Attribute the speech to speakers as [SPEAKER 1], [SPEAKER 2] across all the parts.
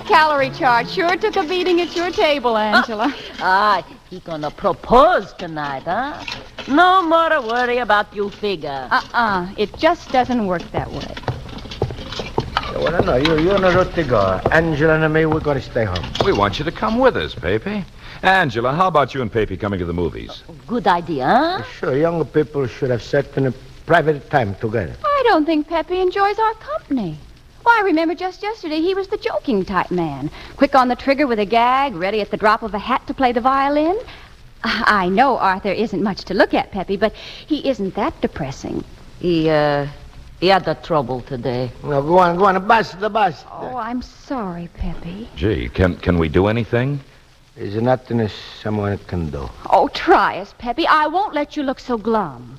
[SPEAKER 1] calorie chart sure took a beating at your table, Angela.
[SPEAKER 2] He gonna propose tonight, huh? No more to worry about you figure.
[SPEAKER 1] It just doesn't work that way.
[SPEAKER 3] Well, no, you're not out to go. Angela and me, we're going to stay home.
[SPEAKER 4] We want you to come with us, Pepe. Angela, how about you and Pepe coming to the movies?
[SPEAKER 2] Good idea, huh?
[SPEAKER 3] Sure, young people should have certain private time together.
[SPEAKER 1] I don't think Pepe enjoys our company. Why, I remember just yesterday he was the joking type man. Quick on the trigger with a gag, ready at the drop of a hat to play the violin. I know Arthur isn't much to look at, Pepe, but he isn't that depressing.
[SPEAKER 2] He had the trouble today.
[SPEAKER 3] No, go on, the bus.
[SPEAKER 1] Oh, I'm sorry, Pepe.
[SPEAKER 4] Gee, can we do anything?
[SPEAKER 3] There's nothing someone can do.
[SPEAKER 1] Oh, try us, Pepe. I won't let you look so glum.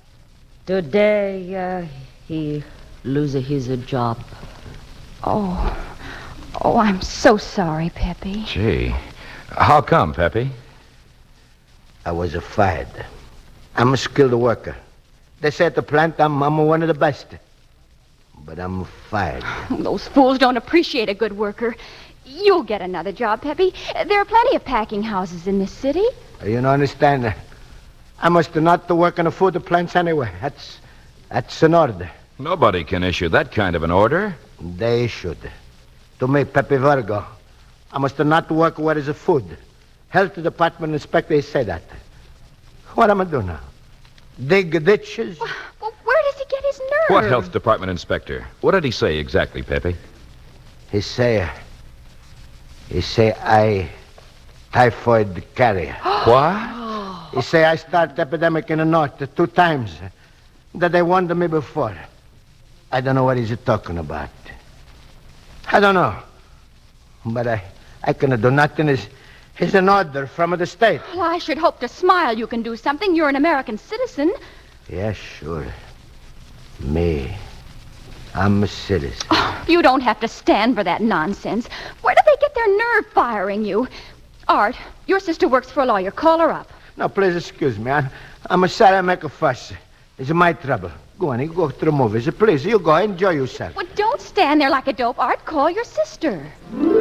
[SPEAKER 2] Today, he loses his job.
[SPEAKER 1] Oh, I'm so sorry, Pepe.
[SPEAKER 4] Gee, how come, Pepe?
[SPEAKER 3] I was fired. I'm a skilled worker. They say at the plant I'm one of the best. But I'm fired.
[SPEAKER 1] Those fools don't appreciate a good worker. You'll get another job, Pepe. There are plenty of packing houses in this city.
[SPEAKER 3] You don't understand. I must not to work in the food plants anyway. That's an order.
[SPEAKER 4] Nobody can issue that kind of an order.
[SPEAKER 3] They should. To me, Pepe Virgo, I must not work where there's food. Health department inspector, he said that. What am I doing now? Dig ditches?
[SPEAKER 1] Well, where does he get his nerve?
[SPEAKER 4] What health department inspector? What did he say exactly, Pepe?
[SPEAKER 3] He say I typhoid carrier.
[SPEAKER 4] What?
[SPEAKER 3] He say I start epidemic in the north 2 times. That they warned me before. I don't know what he's talking about. I don't know. But I cannot do nothing. It's an order from the state.
[SPEAKER 1] Well, I should hope to smile you can do something. You're an American citizen.
[SPEAKER 3] Yeah, sure. Me. I'm a citizen.
[SPEAKER 1] Oh, you don't have to stand for that nonsense. Where do they get their nerve firing you? Art, your sister works for a lawyer. Call her up.
[SPEAKER 3] No, please excuse me. I'm sorry I make a fuss. It's my trouble. Go on, you go to the movies. Please, you go. Enjoy yourself.
[SPEAKER 1] Well, don't stand there like a dope, Art. Call your sister.